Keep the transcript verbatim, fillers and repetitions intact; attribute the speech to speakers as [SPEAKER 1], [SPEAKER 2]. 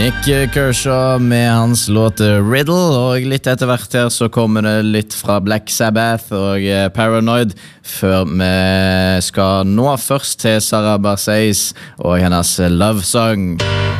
[SPEAKER 1] Nick Kershaw med hans låt Riddle, og litt etter hvert her så kommer det litt fra Black Sabbath og Paranoid, før vi skal nå først til Sarah Bareilles og hennes Love Song.